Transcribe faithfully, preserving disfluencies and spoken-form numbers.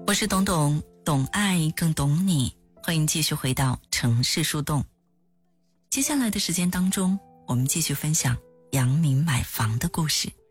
我是董董，懂爱更懂你，欢迎继续回到城市树洞。接下来的时间当中，我们继续分享杨明买房的故事。